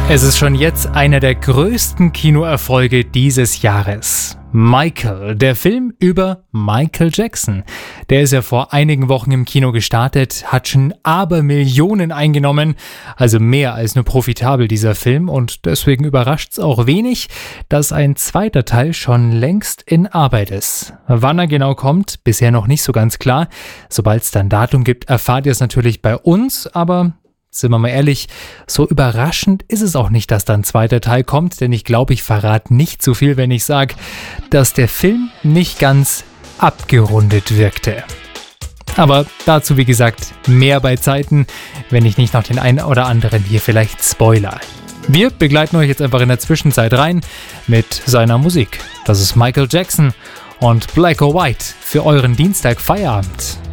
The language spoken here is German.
Es ist schon jetzt einer der größten Kinoerfolge dieses Jahres. Michael, der Film über Michael Jackson. Der ist ja vor einigen Wochen im Kino gestartet, hat schon Abermillionen eingenommen, also mehr als nur profitabel dieser Film, und deswegen überrascht es auch wenig, dass ein zweiter Teil schon längst in Arbeit ist. Wann er genau kommt, bisher noch nicht so ganz klar. Sobald es dann Datum gibt, erfahrt ihr es natürlich bei uns, aber sind wir mal ehrlich, so überraschend ist es auch nicht, dass da ein zweiter Teil kommt, denn ich glaube, ich verrate nicht so viel, wenn ich sage, dass der Film nicht ganz abgerundet wirkte. Aber dazu, wie gesagt, mehr bei Zeiten, wenn ich nicht noch den einen oder anderen hier vielleicht spoiler. Wir begleiten euch jetzt einfach in der Zwischenzeit rein mit seiner Musik. Das ist Michael Jackson und Black or White für euren Dienstag Feierabend.